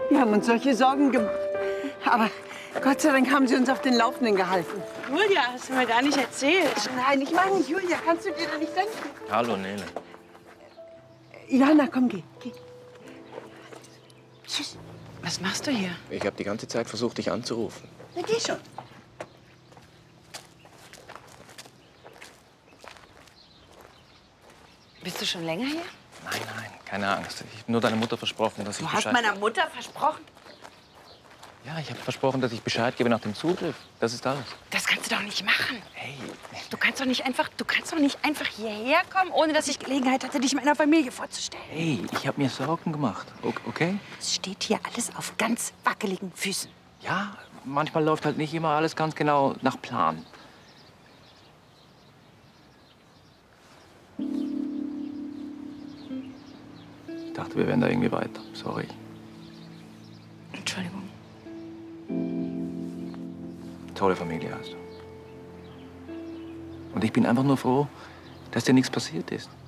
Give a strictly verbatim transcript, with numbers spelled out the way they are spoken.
Wir haben uns solche Sorgen gemacht. Aber Gott sei Dank haben Sie uns auf den Laufenden gehalten. Julia, hast du mir gar nicht erzählt. Nein, ich meine Julia. Kannst du dir da nicht denken? Hallo, Nele. Johanna, komm, geh. geh. Tschüss. Was machst du hier? Ich habe die ganze Zeit versucht, dich anzurufen. Na, geh schon. Bist du schon länger hier? Nein, nein, keine Angst. Ich habe nur deiner Mutter versprochen, dass ich Du hast Bescheid... meiner Mutter versprochen? Ja, ich habe versprochen, dass ich Bescheid gebe nach dem Zugriff. Das ist alles. Das kannst du doch nicht machen. Hey, Du kannst doch nicht einfach, du kannst doch nicht einfach hierher kommen, ohne dass ich Gelegenheit hatte, dich meiner Familie vorzustellen. hey, ich habe mir Sorgen gemacht, O- okay? Es steht hier alles auf ganz wackeligen Füßen. Ja, manchmal läuft halt nicht immer alles ganz genau nach Plan. Ich dachte, wir wären da irgendwie weiter. Sorry. Entschuldigung. Tolle Familie hast du. Und ich bin einfach nur froh, dass dir nichts passiert ist.